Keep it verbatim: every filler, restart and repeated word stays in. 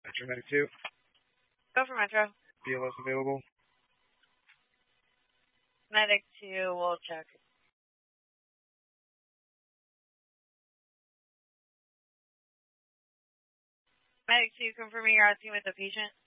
Metro Medic two. Go for Metro. B L S available. Medic two, we'll check. Medic two, confirming you're out with the patient.